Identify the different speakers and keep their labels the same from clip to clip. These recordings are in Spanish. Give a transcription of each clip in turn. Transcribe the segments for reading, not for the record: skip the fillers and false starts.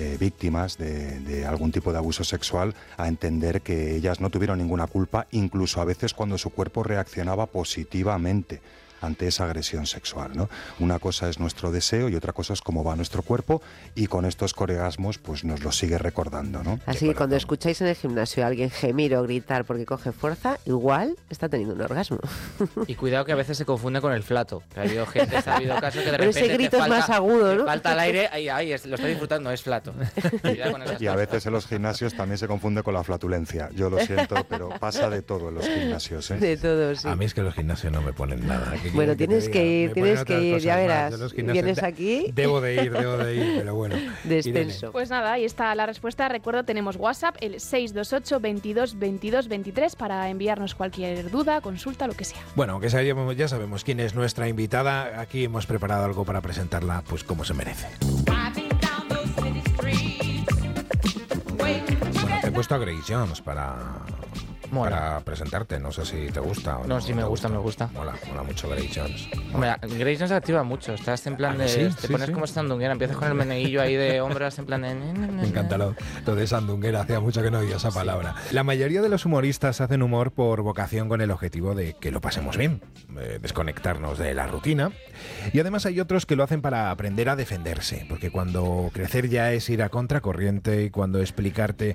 Speaker 1: víctimas de algún tipo de abuso sexual a entender que ellas no tuvieron ninguna culpa, incluso a veces cuando su cuerpo reaccionaba positivamente ante esa agresión sexual, ¿no? Una cosa es nuestro deseo y otra cosa es cómo va nuestro cuerpo, y con estos coregasmos pues nos lo sigue recordando, ¿no?
Speaker 2: Así que cuando escucháis en el gimnasio a alguien gemir o gritar porque coge fuerza, igual está teniendo un orgasmo.
Speaker 3: Y cuidado que a veces se confunde con el flato. Que ha habido gente, ha habido casos que de repente
Speaker 2: ese grito es más agudo, ¿no?
Speaker 3: Falta el aire, ahí lo está disfrutando, es flato.
Speaker 1: Y a veces en los gimnasios también se confunde con la flatulencia. Yo lo siento, pero pasa de todo en los gimnasios, ¿eh?
Speaker 2: De todo, sí.
Speaker 4: A mí es que los gimnasios no me ponen nada.
Speaker 2: Bueno, tienes que ir, ya verás. Vienes aquí.
Speaker 4: Debo de ir, pero bueno.
Speaker 2: Descenso.
Speaker 5: Pues nada, ahí está la respuesta. Recuerdo, tenemos WhatsApp, el 628 22 22 23, para enviarnos cualquier duda, consulta, lo que sea.
Speaker 4: Bueno, aunque ya sabemos quién es nuestra invitada, aquí hemos preparado algo para presentarla, pues como se merece. Bueno, te he puesto a Grace Jones para presentarte, no sé si te gusta o no.
Speaker 3: No, sí, me gusta.
Speaker 4: Mola mucho Grace Jones.
Speaker 3: Hombre, Grace Jones activa mucho, estás en plan de...
Speaker 4: ¿Sí?
Speaker 3: Te pones como sandunguera, empiezas con el meneguillo ahí de hombros en plan de...
Speaker 4: Me encanta lo de sandunguera, hacía mucho que no oía esa palabra. La mayoría de los humoristas hacen humor por vocación con el objetivo de que lo pasemos bien, desconectarnos de la rutina. Y además hay otros que lo hacen para aprender a defenderse, porque cuando crecer ya es ir a contracorriente y cuando explicarte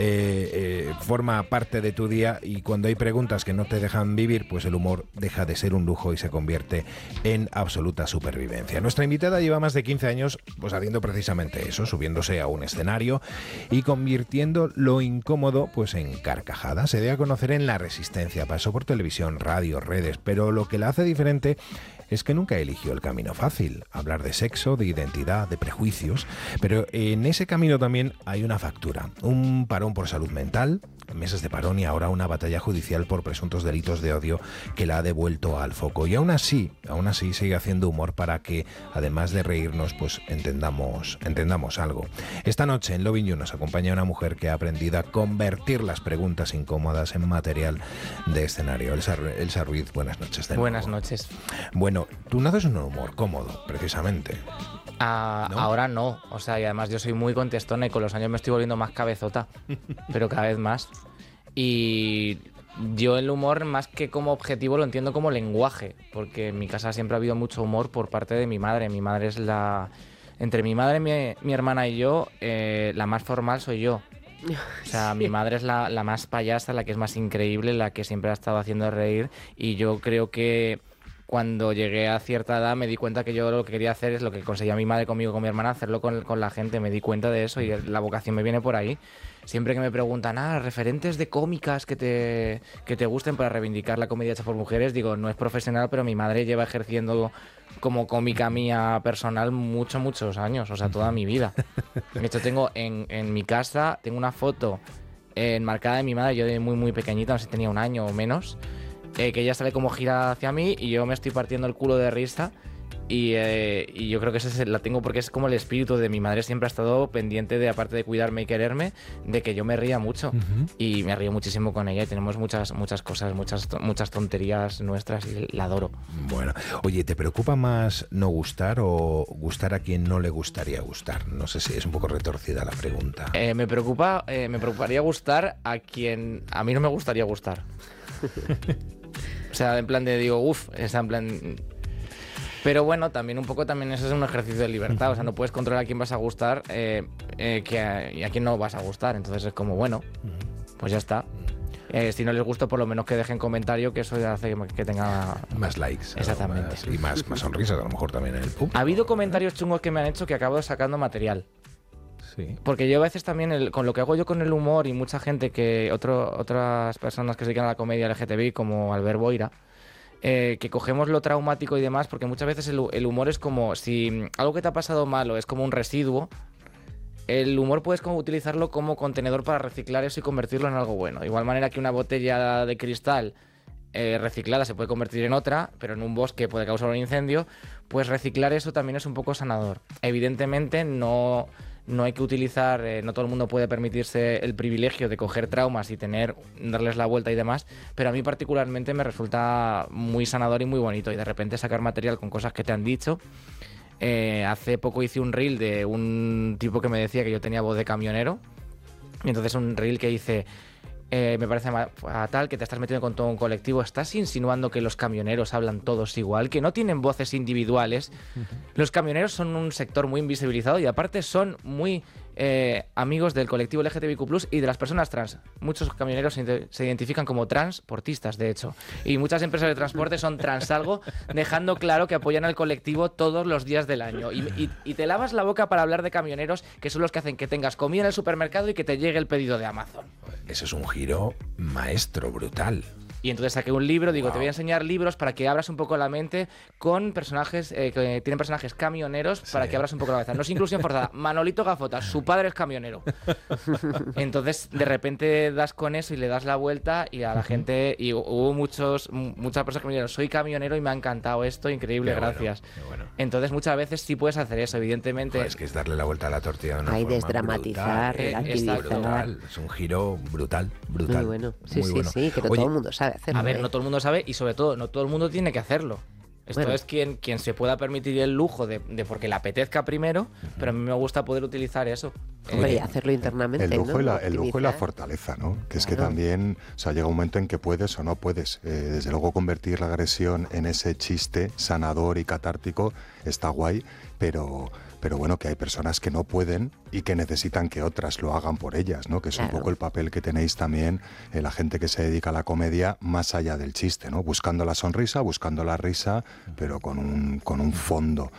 Speaker 4: forma parte de tu día, y cuando hay preguntas que no te dejan vivir, pues el humor deja de ser un lujo y se convierte en absoluta supervivencia. Nuestra invitada lleva más de 15 años pues haciendo precisamente eso, subiéndose a un escenario y convirtiendo lo incómodo pues en carcajadas. Se dio a conocer en La Resistencia, pasó por televisión, radio, redes, pero lo que la hace diferente es que nunca eligió el camino fácil, hablar de sexo, de identidad, de prejuicios, pero en ese camino también hay una factura, un parón por salud mental, meses de parón y ahora una batalla judicial por presuntos delitos de odio que la ha devuelto al foco. Y aún así sigue haciendo humor para que, además de reírnos, pues entendamos algo. Esta noche en Lovin' You nos acompaña una mujer que ha aprendido a convertir las preguntas incómodas en material de escenario. Elsa Ruiz, buenas noches.
Speaker 3: Buenas noches.
Speaker 4: Bueno, tú naces en un humor cómodo, precisamente.
Speaker 3: ¿No? Ahora no, o sea, y además yo soy muy contestona y con los años me estoy volviendo más cabezota, pero cada vez más. Y yo el humor, más que como objetivo, lo entiendo como lenguaje, porque en mi casa siempre ha habido mucho humor por parte de mi madre. Mi madre es entre mi madre, mi hermana y yo, la más formal soy yo. O sea, mi madre es la más payasa, la que es más increíble, la que siempre ha estado haciendo reír, y yo creo que cuando llegué a cierta edad me di cuenta que yo lo que quería hacer es lo que conseguía mi madre conmigo, con mi hermana, hacerlo con la gente. Me di cuenta de eso y la vocación me viene por ahí. Siempre que me preguntan, referentes de cómicas que te gusten para reivindicar la comedia hecha por mujeres, digo, no es profesional, pero mi madre lleva ejerciendo como cómica mía personal muchos años, o sea, toda mi vida. De hecho, tengo en mi casa, tengo una foto enmarcada de mi madre, yo de muy pequeñita, no sé si tenía un año o menos, que ella sale como gira hacia mí y yo me estoy partiendo el culo de risa. Y yo creo que la tengo porque es como el espíritu de mi madre. Siempre ha estado pendiente de, aparte de cuidarme y quererme, de que yo me ría mucho. Y me río muchísimo con ella y tenemos muchas cosas, muchas tonterías nuestras y la adoro.
Speaker 4: Bueno, oye, ¿te preocupa más no gustar o gustar a quien no le gustaría gustar? No sé si es un poco retorcida la pregunta. Me
Speaker 3: preocuparía gustar a quien a mí no me gustaría gustar. O sea, en plan de está en plan... Pero bueno, también eso es un ejercicio de libertad. O sea, no puedes controlar a quién vas a gustar y a quién no vas a gustar. Entonces es como, bueno, pues ya está. Si no les gusta, por lo menos que dejen comentario, que eso hace que tenga
Speaker 4: más likes.
Speaker 3: Exactamente.
Speaker 4: Y más sonrisas, a lo mejor también en el público.
Speaker 3: Ha habido comentarios chungos que me han hecho que acabo sacando material.
Speaker 4: Sí.
Speaker 3: Porque yo a veces también, con lo que hago yo con el humor y mucha gente, otras personas que se dedican a la comedia LGTBI, como Albert Boira, que cogemos lo traumático y demás, porque muchas veces el humor es como si algo que te ha pasado malo es como un residuo. El humor puedes como utilizarlo como contenedor para reciclar eso y convertirlo en algo bueno. De igual manera que una botella de cristal reciclada se puede convertir en otra, pero en un bosque puede causar un incendio, pues reciclar eso también es un poco sanador. Evidentemente no hay que utilizar, no todo el mundo puede permitirse el privilegio de coger traumas y darles la vuelta y demás, pero a mí particularmente me resulta muy sanador y muy bonito, y de repente sacar material con cosas que te han dicho Hace poco hice un reel de un tipo que me decía que yo tenía voz de camionero. Y entonces un reel que hice... me parece fatal que te estás metiendo con todo un colectivo. Estás insinuando que los camioneros hablan todos igual, que no tienen voces individuales. Los camioneros son un sector muy invisibilizado y aparte son muy amigos del colectivo LGTBIQ+ y de las personas trans. Muchos camioneros se identifican como transportistas, de hecho. Y muchas empresas de transporte son transalgo, dejando claro que apoyan al colectivo todos los días del año. Y te lavas la boca para hablar de camioneros, que son los que hacen que tengas comida en el supermercado y que te llegue el pedido de Amazon.
Speaker 4: Eso es un giro maestro, brutal.
Speaker 3: Y entonces saqué un libro, digo, te voy a enseñar libros para que abras un poco la mente con personajes que tienen personajes camioneros, para que abras un poco la cabeza. No es inclusión forzada. Manolito Gafota, su padre es camionero. Entonces, de repente das con eso y le das la vuelta y a la gente... Y hubo muchas personas que me dijeron, soy camionero y me ha encantado esto, increíble, gracias.
Speaker 4: Bueno.
Speaker 3: Entonces, muchas veces sí puedes hacer eso, evidentemente.
Speaker 4: Es que es darle la vuelta a la tortilla de una
Speaker 2: Hay
Speaker 4: forma
Speaker 2: desdramatizar,
Speaker 4: brutal.
Speaker 2: relativizar.
Speaker 4: Es un giro brutal.
Speaker 2: Muy bueno. Sí,
Speaker 4: Muy bueno.
Speaker 2: sí, que no
Speaker 4: Oye,
Speaker 2: todo el mundo sabe hacerlo.
Speaker 3: A ver, no todo el mundo sabe y sobre todo no todo el mundo tiene que hacerlo. Esto
Speaker 2: Bueno.
Speaker 3: es quien se pueda permitir el lujo de porque le apetezca primero, pero a mí me gusta poder utilizar eso.
Speaker 2: Hombre, y hacerlo internamente,
Speaker 1: El lujo,
Speaker 2: ¿no?
Speaker 1: y el lujo y la
Speaker 2: Optimizar.
Speaker 1: fortaleza, ¿no? Que es que
Speaker 2: Claro.
Speaker 1: también, o sea, llega un momento en que puedes o no puedes. Desde luego convertir la agresión en ese chiste sanador y catártico está guay, pero bueno, que hay personas que no pueden y que necesitan que otras lo hagan por ellas, ¿no? Que es un
Speaker 2: Claro.
Speaker 1: poco el papel que tenéis también la gente que se dedica a la comedia más allá del chiste, ¿no? Buscando la sonrisa, buscando la risa, pero con un fondo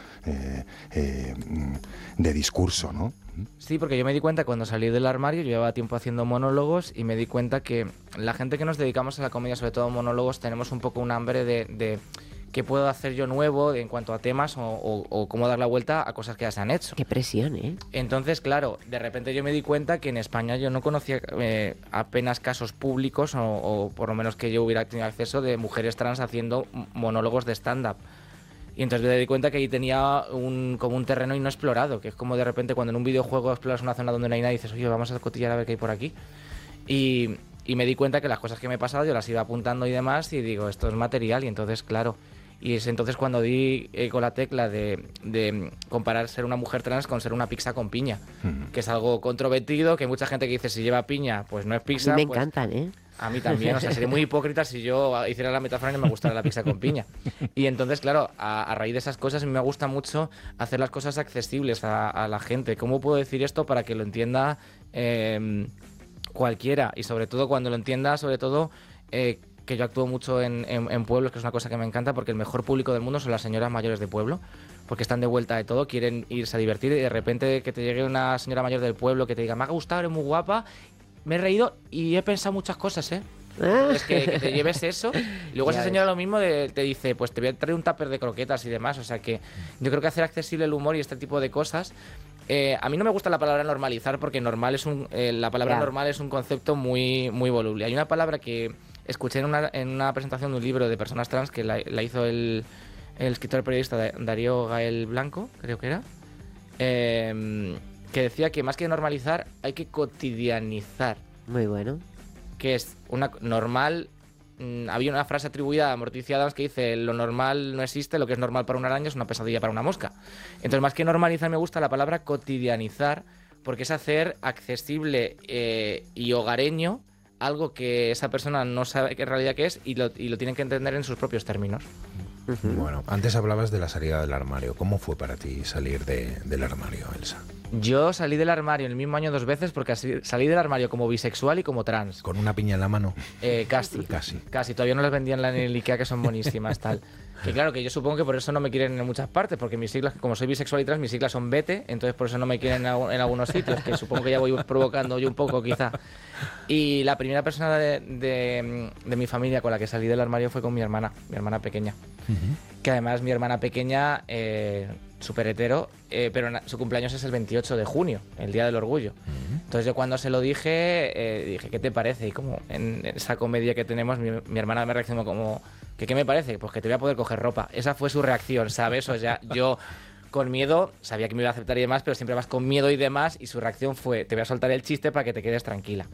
Speaker 1: de discurso, ¿no?
Speaker 3: Sí, porque yo me di cuenta cuando salí del armario, yo llevaba tiempo haciendo monólogos y me di cuenta que la gente que nos dedicamos a la comedia, sobre todo monólogos, tenemos un poco un hambre de qué puedo hacer yo nuevo en cuanto a temas o cómo dar la vuelta a cosas que ya se han hecho.
Speaker 2: Qué presión, ¿eh?
Speaker 3: Entonces, claro, de repente yo me di cuenta que en España yo no conocía apenas casos públicos o por lo menos que yo hubiera tenido acceso de mujeres trans haciendo monólogos de stand-up. Y entonces me di cuenta que ahí tenía como un terreno y no explorado, que es como de repente cuando en un videojuego exploras una zona donde no hay nada y dices, oye, vamos a cotillar a ver qué hay por aquí. Y me di cuenta que las cosas que me he pasado yo las iba apuntando y demás y digo, esto es material y entonces, claro... Y es entonces cuando di con la tecla de comparar ser una mujer trans con ser una pizza con piña, que es algo controvertido, que hay mucha gente que dice si lleva piña, pues no es pizza.
Speaker 2: A mí me
Speaker 3: pues,
Speaker 2: encantan, ¿eh?
Speaker 3: a mí también, o sea, sería muy hipócrita si yo hiciera la metáfora y no me gustara la pizza con piña. Y entonces, claro, a raíz de esas cosas me gusta mucho hacer las cosas accesibles a la gente. ¿Cómo puedo decir esto para que lo entienda cualquiera? Y sobre todo cuando lo entienda, sobre todo... que yo actúo mucho en pueblos, que es una cosa que me encanta, porque el mejor público del mundo son las señoras mayores de pueblo, porque están de vuelta de todo, quieren irse a divertir, y de repente que te llegue una señora mayor del pueblo que te diga, me ha gustado, eres muy guapa, me he reído y he pensado muchas cosas, ¿eh? Es que te lleves eso, y luego
Speaker 2: Ya
Speaker 3: esa
Speaker 2: ves.
Speaker 3: señora lo mismo te dice, pues te voy a traer un tupper de croquetas y demás, o sea que yo creo que hacer accesible el humor y este tipo de cosas... a mí no me gusta la palabra normalizar porque normal es la palabra
Speaker 2: Ya.
Speaker 3: normal es un concepto muy, muy voluble. Hay una palabra que escuché en una presentación de un libro de personas trans que la hizo el escritor y periodista Darío Gael Blanco, creo que era, que decía que más que normalizar hay que cotidianizar,
Speaker 2: Muy bueno.
Speaker 3: que es una normal. Había una frase atribuida a Morticia Adams que dice, lo normal no existe, lo que es normal para una araña es una pesadilla para una mosca. Entonces, más que normalizar, me gusta la palabra cotidianizar, porque es hacer accesible y hogareño algo que esa persona no sabe qué realidad que es y lo tienen que entender en sus propios términos.
Speaker 4: Bueno, antes hablabas de la salida del armario. ¿Cómo fue para ti salir del armario, Elsa?
Speaker 3: Yo salí del armario en el mismo año 2 veces porque salí del armario como bisexual y como trans.
Speaker 4: ¿Con una piña en la mano?
Speaker 3: Casi. Casi. Todavía no las vendían en el Ikea, que son buenísimas, tal. Que claro, que yo supongo que por eso no me quieren en muchas partes, porque mis siglas, como soy bisexual y trans, mis siglas son Bete, entonces por eso no me quieren en algunos sitios, que supongo que ya voy provocando yo un poco, quizá. Y la primera persona de mi familia con la que salí del armario fue con mi hermana pequeña. Que además mi hermana pequeña, súper hetero, pero su cumpleaños es el 28 de junio, el Día del Orgullo. Entonces yo cuando se lo dije, dije, ¿qué te parece? Y como en esa comedia que tenemos, mi hermana me reaccionó como, ¿qué me parece? Pues que te voy a poder coger ropa. Esa fue su reacción, ¿sabes? O sea, yo con miedo, sabía que me iba a aceptar y demás, pero siempre vas con miedo y demás, y su reacción fue, te voy a soltar el chiste para que te quedes tranquila.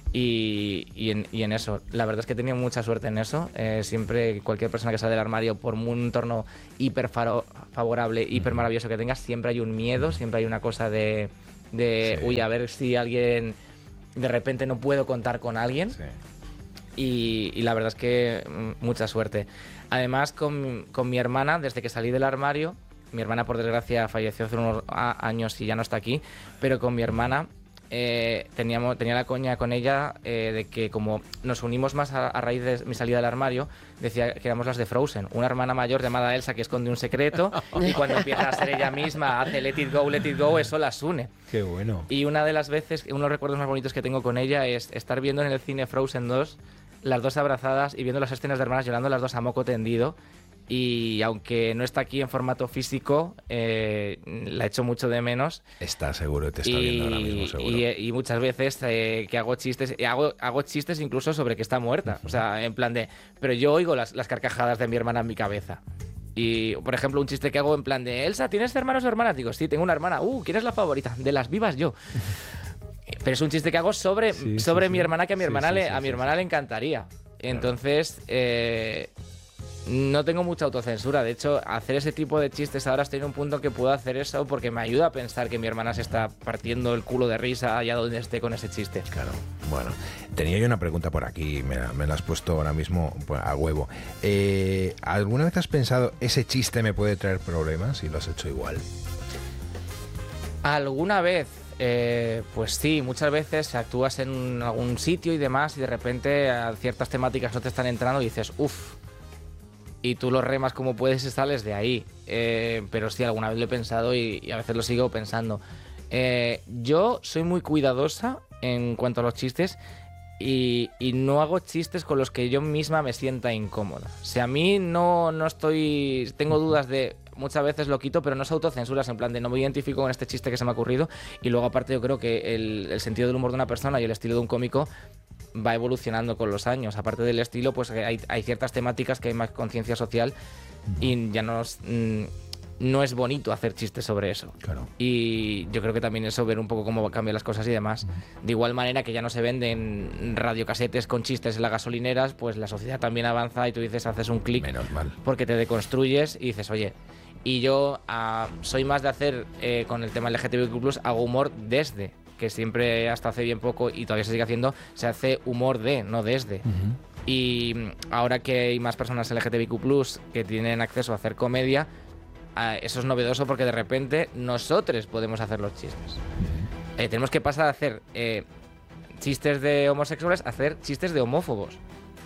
Speaker 3: Y en eso, la verdad es que he tenido mucha suerte en eso. Siempre, cualquier persona que sale del armario, por un entorno hiper favorable, hiper maravilloso que tengas, siempre hay un miedo, siempre hay una cosa de uy, a ver si alguien de repente no puedo contar con alguien.
Speaker 4: Sí.
Speaker 3: Y la verdad es que mucha suerte. Además, con mi hermana, desde que salí del armario, mi hermana por desgracia falleció hace unos años y ya no está aquí, pero con mi hermana tenía la coña con ella de que como nos unimos más a raíz de mi salida del armario, decía que éramos las de Frozen, una hermana mayor llamada Elsa que esconde un secreto y cuando empieza a ser ella misma hace let it go, eso las une.
Speaker 4: Qué bueno.
Speaker 3: Y una de las veces, uno de los recuerdos más bonitos que tengo con ella es estar viendo en el cine Frozen 2 las dos abrazadas y viendo las escenas de hermanas llorando las dos a moco tendido. Y aunque no está aquí en formato físico, la echo mucho de menos.
Speaker 4: Está seguro, te está viendo ahora mismo, seguro.
Speaker 3: Y muchas veces que hago chistes, hago chistes incluso sobre que está muerta. O sea, en plan de... Pero yo oigo las carcajadas de mi hermana en mi cabeza. Y, por ejemplo, un chiste que hago en plan de... Elsa, ¿tienes hermanos o hermanas? Digo, sí, tengo una hermana. ¿Quién es la favorita? De las vivas yo. Pero es un chiste que hago sobre mi hermana, que a mi hermana le encantaría. Entonces... no tengo mucha autocensura. De hecho, hacer ese tipo de chistes ahora estoy en un punto que puedo hacer eso porque me ayuda a pensar que mi hermana se está partiendo el culo de risa allá donde esté con ese chiste.
Speaker 4: Claro. Bueno, tenía yo una pregunta por aquí, me la has puesto ahora mismo a huevo. ¿Alguna vez has pensado, ese chiste me puede traer problemas y lo has hecho igual?
Speaker 3: ¿Alguna vez? Pues sí, muchas veces actúas en algún sitio y demás y de repente a ciertas temáticas no te están entrando y dices, uff, y tú lo remas como puedes y sales de ahí. Pero sí, alguna vez lo he pensado y a veces lo sigo pensando. Yo soy muy cuidadosa en cuanto a los chistes y no hago chistes con los que yo misma me sienta incómoda. O sea, a mí no estoy... Tengo dudas de... Muchas veces lo quito, pero no es autocensura, es en plan de no me identifico con este chiste que se me ha ocurrido. Y luego aparte yo creo que el sentido del humor de una persona y el estilo de un cómico va evolucionando con los años. Aparte del estilo, pues hay ciertas temáticas que hay más conciencia social y ya no es bonito hacer chistes sobre eso.
Speaker 4: Claro.
Speaker 3: Y yo creo que también eso, ver un poco cómo cambian las cosas y demás. De igual manera que ya no se venden radiocasetes con chistes en las gasolineras, pues la sociedad también avanza y tú dices, haces un clic.
Speaker 4: Menos mal.
Speaker 3: Porque te deconstruyes y dices, oye... Y yo soy más de hacer, con el tema LGTBIQ+, hago humor desde, que siempre hasta hace bien poco y todavía se sigue haciendo, se hace humor de, no desde. Y ahora que hay más personas LGTBIQ+, que tienen acceso a hacer comedia, eso es novedoso porque de repente nosotros podemos hacer los chistes. Tenemos que pasar a hacer chistes de homosexuales a hacer chistes de homófobos.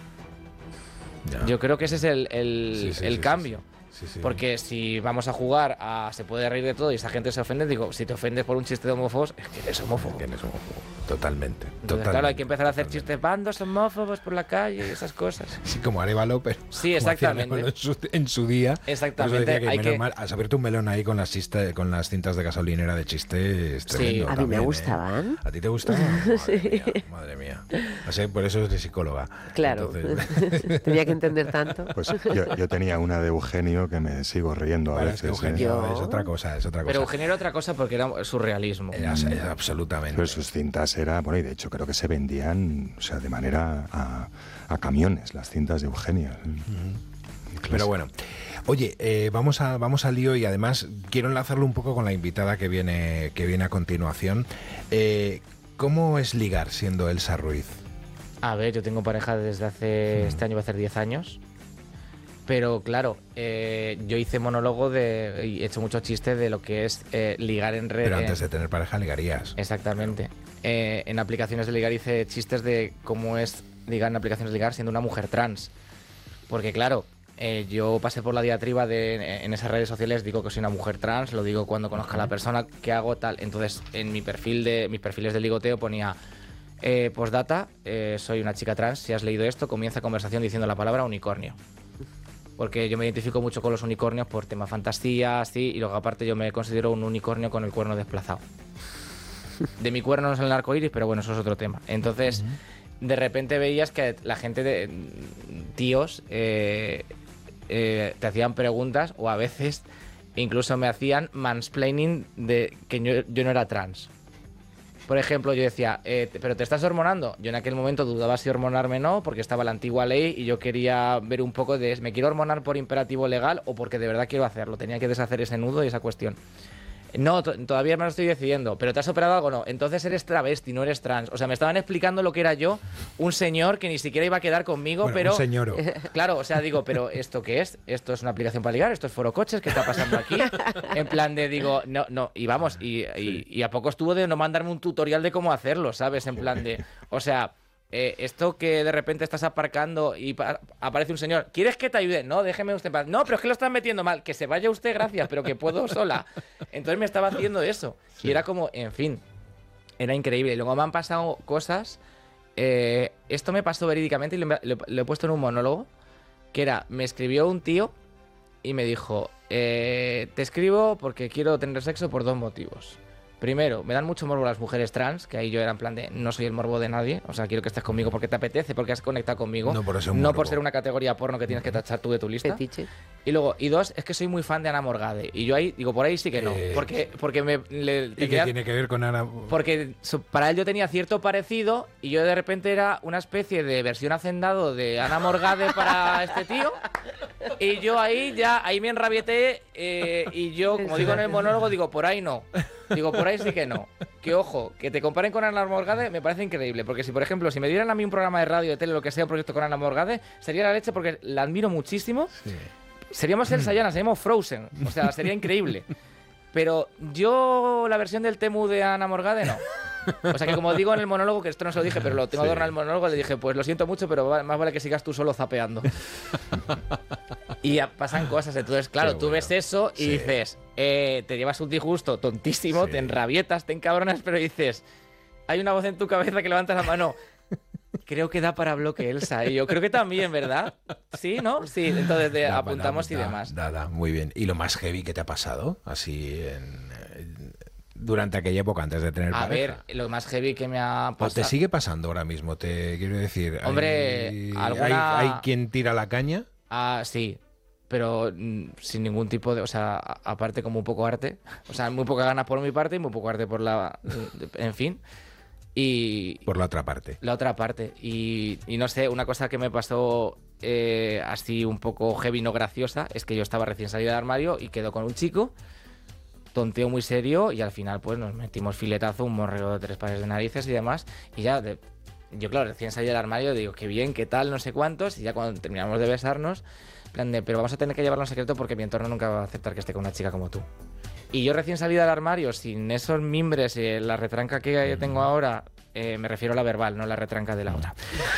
Speaker 4: Ya.
Speaker 3: Yo creo que ese es el cambio.
Speaker 4: Sí.
Speaker 3: Porque si vamos a jugar a se puede reír de todo y esa gente se ofende, digo, si te ofendes por un chiste de homófobos, es que eres homófobo.
Speaker 4: Totalmente.
Speaker 3: Entonces, claro, hay que empezar a hacer chistes, bandos homófobos por la calle y esas cosas.
Speaker 4: Sí, como Arévalo, pero...
Speaker 3: Sí, exactamente.
Speaker 4: En su día.
Speaker 3: Exactamente.
Speaker 4: Que menos mal, has abierto un melón ahí con las cintas de gasolinera de chistes. Tremendo,
Speaker 2: a mí me gustaban.
Speaker 4: ¿A ti te gustaban? Madre mía. O sea, por eso eres psicóloga.
Speaker 2: Claro.
Speaker 4: Entonces...
Speaker 2: Tenía que entender tanto.
Speaker 1: Pues yo tenía una de Eugenio que me sigo riendo a veces.
Speaker 4: Eugenio es otra cosa,
Speaker 3: Pero Eugenio era otra cosa porque era surrealismo.
Speaker 4: Absolutamente.
Speaker 1: Pero sus cintas bueno, y de hecho creo que se vendían, o sea, de manera a camiones, las cintas de Eugenio.
Speaker 4: Pero bueno, oye, vamos al lío y además quiero enlazarlo un poco con la invitada que viene a continuación. ¿Cómo es ligar siendo Elsa Ruiz?
Speaker 3: A ver, yo tengo pareja desde hace... Este año va a ser 10 años. Pero claro, yo hice monólogo y he hecho muchos chistes de lo que es ligar en red.
Speaker 4: Pero antes de tener pareja ligarías.
Speaker 3: Exactamente. En aplicaciones de ligar hice chistes de cómo es ligar en aplicaciones de ligar siendo una mujer trans. Porque claro, yo pasé por la diatriba en esas redes sociales, digo que soy una mujer trans, lo digo cuando conozca a la persona que hago tal. Entonces en mis perfiles de ligoteo ponía postdata, soy una chica trans, si has leído esto, comienza conversación diciendo la palabra unicornio. Porque yo me identifico mucho con los unicornios por tema fantasía, así, y luego aparte yo me considero un unicornio con el cuerno desplazado. De mi cuerno no es el arco iris, pero bueno, eso es otro tema. Entonces, de repente veías que la gente de tíos te hacían preguntas o a veces incluso me hacían mansplaining de que yo no era trans. Por ejemplo, yo decía, ¿pero te estás hormonando? Yo en aquel momento dudaba si hormonarme o no, porque estaba la antigua ley y yo quería ver un poco de, ¿me quiero hormonar por imperativo legal o porque de verdad quiero hacerlo? Tenía que deshacer ese nudo y esa cuestión. No, todavía me lo estoy decidiendo. ¿Pero te has operado algo? No. Entonces eres travesti, no eres trans. O sea, me estaban explicando lo que era yo, un señor que ni siquiera iba a quedar conmigo,
Speaker 4: bueno,
Speaker 3: pero...
Speaker 4: un señor.
Speaker 3: Claro, o sea, digo, ¿pero esto qué es? ¿Esto es una aplicación para ligar? ¿Esto es Foro Coches? ¿Qué está pasando aquí? En plan de, digo, no. Y vamos, y a poco estuvo de no mandarme un tutorial de cómo hacerlo, ¿sabes? En plan de... O sea... esto que de repente estás aparcando y aparece un señor, ¿quieres que te ayude? No, déjeme usted. No, pero es que lo están metiendo mal. Que se vaya usted, gracias, pero que puedo sola. Entonces me estaba haciendo eso. Sí. Y era como, en fin, era increíble. Y luego me han pasado cosas. Esto me pasó verídicamente y lo he puesto en un monólogo. Que era, me escribió un tío y me dijo, te escribo porque quiero tener sexo por 2 motivos. Primero, me dan mucho morbo las mujeres trans, que ahí yo era en plan de no soy el morbo de nadie, o sea, quiero que estés conmigo porque te apetece, porque has conectado conmigo, no por ser una categoría porno que tienes que tachar tú de tu lista.
Speaker 2: Fetiche.
Speaker 3: Y luego, y 2, es que soy muy fan de Ana Morgade, y yo ahí, digo, por ahí sí que no, porque
Speaker 4: ¿Y qué tiene que ver con Ana?
Speaker 3: Porque para él yo tenía cierto parecido, y yo de repente era una especie de versión hacendado de Ana Morgade para este tío, y yo ahí me enrabieté, y yo, como digo en el monólogo, digo, por ahí no. Digo, por ahí sí que no. Que ojo, que te comparen con Ana Morgade me parece increíble. Porque si, por ejemplo, si me dieran a mí un programa de radio, de tele, lo que sea, un proyecto con Ana Morgade, sería la leche porque la admiro muchísimo. Sí. Seríamos Elsa Llana, seríamos Frozen. O sea, sería increíble. Pero yo, la versión del Temu de Ana Morgade, no. O sea, que como digo en el monólogo, que esto no se lo dije, pero lo tengo adornado en el monólogo, le dije, pues lo siento mucho, pero más vale que sigas tú solo zapeando. Y pasan cosas, entonces, claro, tú ves eso y dices, te llevas un disgusto tontísimo, te enrabietas, te encabronas, pero dices, hay una voz en tu cabeza que levanta la mano. Creo que da para bloque Elsa, y yo creo que también, ¿verdad? Sí, ¿no? Sí, entonces apuntamos y demás.
Speaker 4: Muy bien. ¿Y lo más heavy que te ha pasado? Así durante aquella época, antes de tener pareja.
Speaker 3: A ver, lo más heavy que me ha pasado...
Speaker 4: Pues te sigue pasando ahora mismo, te quiero decir.
Speaker 3: Hombre,
Speaker 4: ¿hay quien tira la caña?
Speaker 3: Ah, sí, pero sin ningún tipo de... O sea, aparte como un poco arte. O sea, muy poca ganas por mi parte y muy poco arte por la... En fin. Y...
Speaker 4: Por la otra parte.
Speaker 3: La otra parte. Y no sé, una cosa que me pasó así un poco heavy, no graciosa, es que yo estaba recién salido del armario y quedo con un chico... Tonteo muy serio y al final pues nos metimos filetazo, un morreo de 3 pares de narices y demás. Y ya, yo claro, recién salí del armario, digo, qué bien, qué tal, no sé cuántos. Y ya cuando terminamos de besarnos, plan de, pero vamos a tener que llevarlo en secreto porque mi entorno nunca va a aceptar que esté con una chica como tú. Y yo recién salí del armario, sin esos mimbres, la retranca que tengo ahora, me refiero a la verbal, no la retranca de la otra.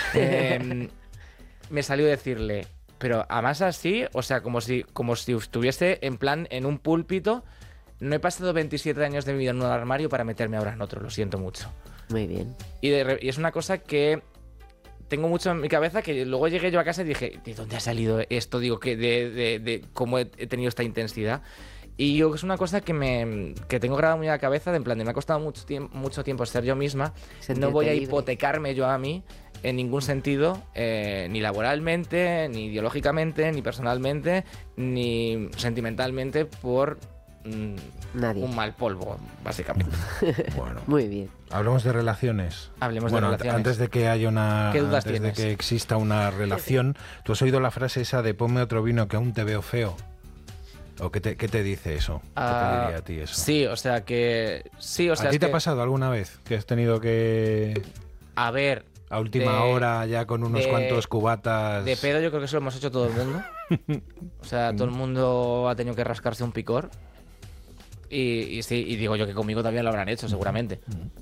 Speaker 3: Me salió decirle, pero además así, o sea, como si estuviese en plan en un púlpito. No he pasado 27 años de mi vida en un armario para meterme ahora en otro, lo siento mucho.
Speaker 2: Muy bien.
Speaker 3: Y es una cosa que tengo mucho en mi cabeza, que luego llegué yo a casa y dije, ¿de dónde ha salido esto? Digo, que de cómo he tenido esta intensidad. Y yo es una cosa que tengo grabada muy en la cabeza, de en plan, de me ha costado mucho tiempo ser yo misma. No voy a hipotecarme yo a mí en ningún sentido, ni laboralmente, ni ideológicamente, ni personalmente, ni sentimentalmente por...
Speaker 2: Nadie.
Speaker 3: Un mal polvo, básicamente.
Speaker 4: Bueno,
Speaker 2: muy bien.
Speaker 4: Hablemos de relaciones.
Speaker 3: Hablemos de relaciones.
Speaker 4: Antes de que haya
Speaker 3: ¿Qué dudas
Speaker 4: antes
Speaker 3: tienes?
Speaker 4: de que exista una relación, ¿tú has oído la frase esa de ponme otro vino que aún te veo feo? ¿O qué te dice eso? ¿Qué te diría a ti eso?
Speaker 3: Sí, o sea que... Sí, o sea,
Speaker 4: ¿A ti te ha pasado alguna vez que has tenido que...
Speaker 3: A ver...
Speaker 4: A última hora, ya con unos cuantos cubatas...
Speaker 3: De pedo yo creo que eso lo hemos hecho todo el mundo. O sea, todo el mundo ha tenido que rascarse un picor. Y sí, y digo yo que conmigo también lo habrán hecho, seguramente.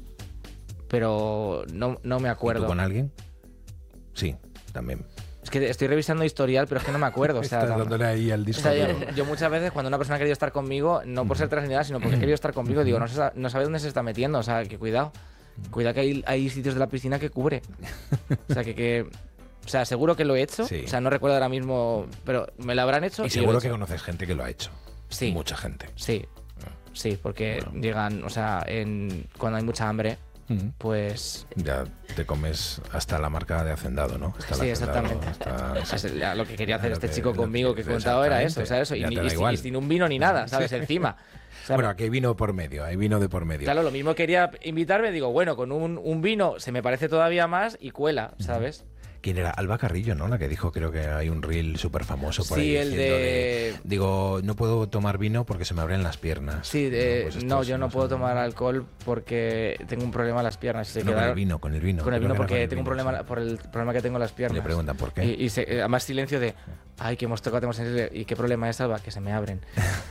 Speaker 3: Pero no me acuerdo.
Speaker 4: ¿Y tú con alguien? Sí, también.
Speaker 3: Es que estoy revisando historial, pero es que no me acuerdo. O sea,
Speaker 4: estás dándole ahí al disco.
Speaker 3: O sea, yo muchas veces cuando una persona ha querido estar conmigo, no por ser trans ni nada, sino porque ha querido estar conmigo, digo, no sabe dónde se está metiendo. O sea, que cuidado. Cuidado que hay sitios de la piscina que cubre. O sea, o sea, seguro que lo he hecho. Sí. O sea, no recuerdo ahora mismo, pero me lo habrán hecho.
Speaker 4: Y seguro que conoces gente que lo ha hecho.
Speaker 3: Sí.
Speaker 4: Mucha gente.
Speaker 3: Sí. Sí, porque llegan, o sea, cuando hay mucha hambre, pues
Speaker 4: ya te comes hasta la marca de Hacendado, ¿no? Hasta
Speaker 3: Sí, exactamente. Lo que quería hacer este chico conmigo que he contado era eso, ¿sabes? Y sin un vino ni nada, ¿sabes? Encima. O sea,
Speaker 4: bueno, aquí hay vino por medio, hay vino de por medio.
Speaker 3: Claro, lo mismo quería invitarme, digo, bueno, con un vino se me parece todavía más y cuela, ¿sabes?
Speaker 4: ¿Quién era? Alba Carrillo, ¿no? La que dijo, creo que hay un reel súper famoso por ahí.
Speaker 3: Sí, el de...
Speaker 4: Digo, no puedo tomar vino porque se me abren las piernas.
Speaker 3: Sí, yo no puedo tomar alcohol porque tengo un problema en las piernas.
Speaker 4: Con el vino.
Speaker 3: Con el vino porque tengo un problema por el problema que tengo en las piernas.
Speaker 4: Le preguntan por qué.
Speaker 3: Y además silencio de, ay, que hemos tocado temas sensibles. ¿Y qué problema es, Alba? Que se me abren.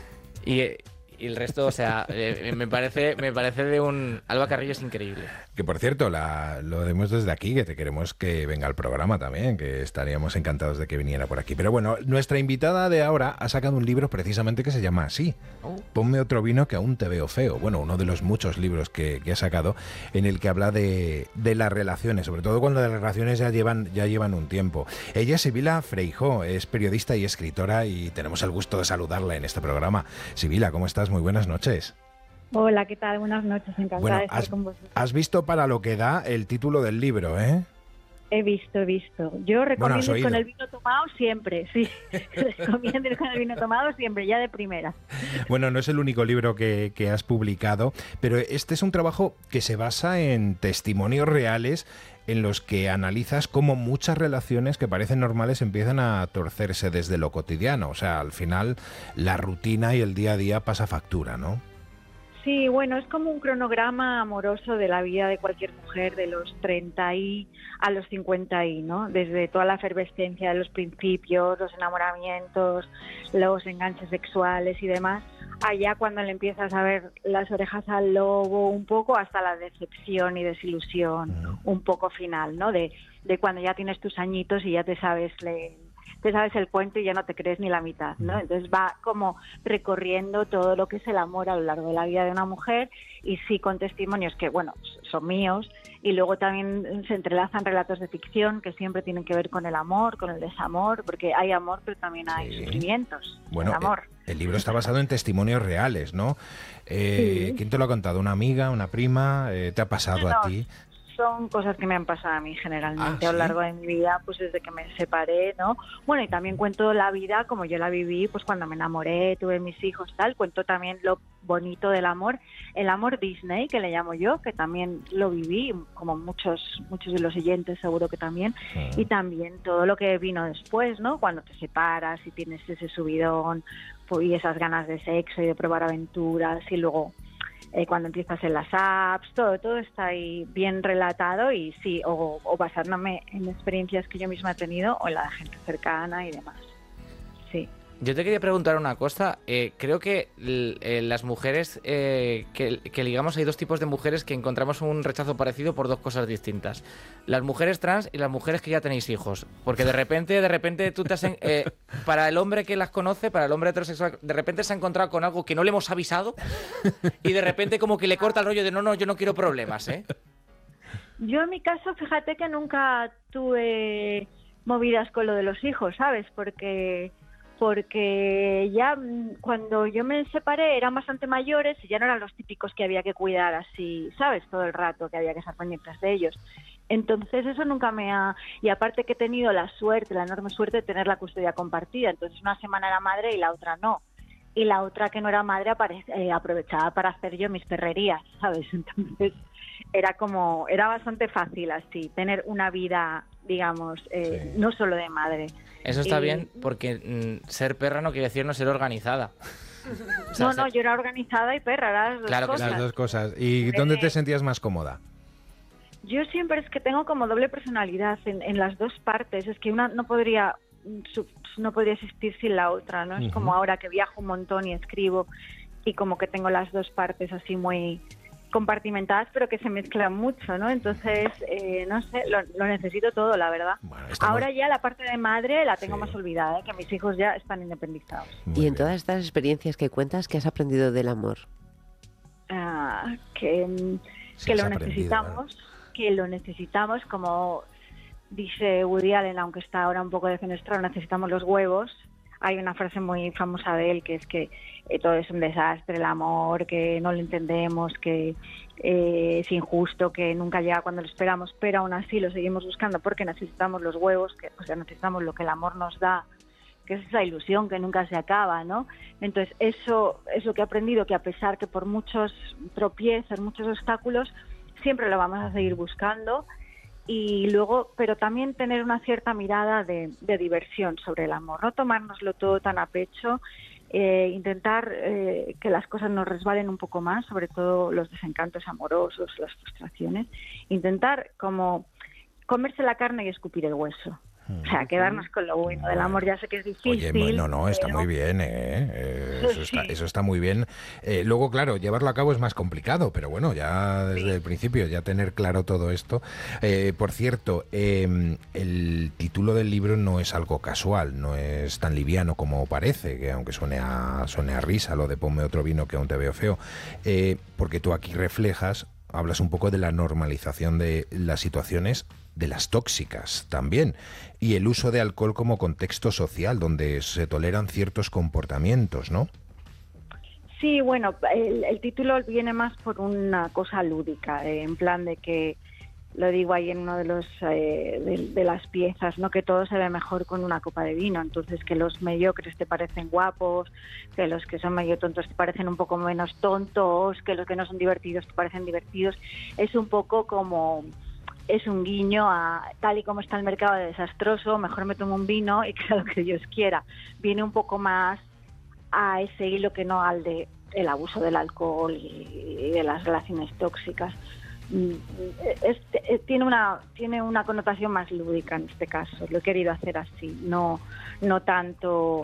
Speaker 3: Y el resto, o sea, me parece de un... Alba Carrillo es increíble.
Speaker 4: Que por cierto, lo vemos desde aquí, que te queremos que venga al programa también, que estaríamos encantados de que viniera por aquí. Pero bueno, nuestra invitada de ahora ha sacado un libro precisamente que se llama así, Ponme otro vino que aún te veo feo. Bueno, uno de los muchos libros que ha sacado en el que habla de las relaciones, sobre todo cuando las relaciones ya llevan un tiempo. Ella es Sibila Feijó, es periodista y escritora y tenemos el gusto de saludarla en este programa. Sibila, ¿cómo estás? Muy buenas noches.
Speaker 6: Hola, ¿qué tal? Buenas noches, encantada de estar con vosotros.
Speaker 4: Has visto para lo que da el título del libro, ¿eh?
Speaker 6: He visto. Yo recomiendo ir con el vino tomado siempre, sí. Recomiendo ir con el vino tomado siempre, ya de primera.
Speaker 4: Bueno, no es el único libro que has publicado, pero este es un trabajo que se basa en testimonios reales en los que analizas cómo muchas relaciones que parecen normales empiezan a torcerse desde lo cotidiano. O sea, al final la rutina y el día a día pasa factura, ¿no?
Speaker 6: Sí, bueno, es como un cronograma amoroso de la vida de cualquier mujer de los 30 a los 50, ¿no? Desde toda la efervescencia de los principios, los enamoramientos, los enganches sexuales y demás, allá cuando le empiezas a ver las orejas al lobo un poco, hasta la decepción y desilusión un poco final, ¿no? De cuando ya tienes tus añitos y ya te sabes el cuento y ya no te crees ni la mitad, ¿no? Entonces va como recorriendo todo lo que es el amor a lo largo de la vida de una mujer y sí con testimonios que, bueno, son míos y luego también se entrelazan relatos de ficción que siempre tienen que ver con el amor, con el desamor, porque hay amor pero también hay sufrimientos.
Speaker 4: Bueno,
Speaker 6: amor.
Speaker 4: El libro está basado en testimonios reales, ¿no?
Speaker 6: Sí.
Speaker 4: ¿Quién te lo ha contado? ¿Una amiga, una prima? ¿Te ha pasado a ti?
Speaker 6: Son cosas que me han pasado a mí generalmente a lo
Speaker 4: ¿sí?
Speaker 6: largo de mi vida, pues desde que me separé, ¿no? Bueno, y también cuento la vida como yo la viví, pues cuando me enamoré, tuve mis hijos, tal. Cuento también lo bonito del amor, el amor Disney, que le llamo yo, que también lo viví, como muchos de los oyentes seguro que también, y también todo lo que vino después, ¿no? Cuando te separas y tienes ese subidón pues, y esas ganas de sexo y de probar aventuras, y luego cuando empiezas en las apps, todo está ahí bien relatado y sí, o basándome en experiencias que yo misma he tenido o en la de gente cercana y demás. Sí.
Speaker 3: Yo te quería preguntar una cosa. Creo que las mujeres, que digamos hay dos tipos de mujeres que encontramos un rechazo parecido por dos cosas distintas. Las mujeres trans y las mujeres que ya tenéis hijos. Porque de repente tú te has... para el hombre que las conoce, para el hombre heterosexual, de repente se ha encontrado con algo que no le hemos avisado y de repente como que le corta el rollo de no, yo no quiero problemas, ¿eh?
Speaker 6: Yo en mi caso, fíjate que nunca tuve movidas con lo de los hijos, ¿sabes? Porque ya cuando yo me separé eran bastante mayores y ya no eran los típicos que había que cuidar así, ¿sabes? Todo el rato, que había que estar pendientes de ellos. Entonces eso nunca me ha... Y aparte que he tenido la enorme suerte de tener la custodia compartida. Entonces una semana era madre y la otra no. Y la otra que no era madre aprovechaba para hacer yo mis perrerías, ¿sabes? Entonces era bastante fácil así, tener una vida, digamos, no solo de madre.
Speaker 3: Eso está bien, porque ser perra no quiere decir no ser organizada.
Speaker 6: O sea, yo era organizada y perra, las
Speaker 4: dos cosas. ¿Y dónde te sentías más cómoda?
Speaker 6: Yo siempre es que tengo como doble personalidad en las dos partes. Es que una no podría existir sin la otra, ¿no? Es como ahora que viajo un montón y escribo y como que tengo las dos partes así muy compartimentadas, pero que se mezclan mucho, ¿no? Entonces, no sé, lo necesito todo, la verdad. Bueno, ahora ya la parte de madre la tengo más olvidada, que mis hijos ya están independizados.
Speaker 2: Y en todas estas experiencias que cuentas, ¿qué has aprendido del amor?
Speaker 6: Que lo necesitamos, que lo necesitamos, como dice Woody Allen, aunque está ahora un poco defenestrado, necesitamos los huevos. Hay una frase muy famosa de él que es que todo es un desastre, el amor, que no lo entendemos, que es injusto, que nunca llega cuando lo esperamos, pero aún así lo seguimos buscando porque necesitamos los huevos, o sea, necesitamos lo que el amor nos da, que es esa ilusión que nunca se acaba, ¿no? Entonces, eso es lo que he aprendido, que a pesar que por muchos tropiezos, muchos obstáculos, siempre lo vamos a seguir buscando. Y luego, pero también tener una cierta mirada de diversión sobre el amor, no tomárnoslo todo tan a pecho, intentar que las cosas nos resbalen un poco más, sobre todo los desencantos amorosos, las frustraciones, intentar como comerse la carne y escupir el hueso. O sea, quedarnos con lo bueno del amor. Ya sé que es difícil.
Speaker 4: Oye, no, está muy bien, eso está muy bien. Luego, claro, llevarlo a cabo es más complicado, pero bueno, ya desde el principio, ya tener claro todo esto. Por cierto, el título del libro no es algo casual, no es tan liviano como parece, que aunque suene a risa lo de ponme otro vino que aún te veo feo, porque tú aquí hablas un poco de la normalización de las situaciones de las tóxicas también, y el uso de alcohol como contexto social, donde se toleran ciertos comportamientos, ¿no?
Speaker 6: Sí, bueno, el título viene más por una cosa lúdica, en plan de que, lo digo ahí en uno de los de las piezas, ¿no? Que todo se ve mejor con una copa de vino, entonces que los mediocres te parecen guapos, que los que son medio tontos te parecen un poco menos tontos, que los que no son divertidos te parecen divertidos. Es un poco como... es un guiño a tal y como está el mercado de desastroso, mejor me tomo un vino y que sea lo que Dios quiera. Viene un poco más a ese hilo que no al de el abuso del alcohol y de las relaciones tóxicas. Tiene una connotación más lúdica en este caso. Lo he querido hacer así, no tanto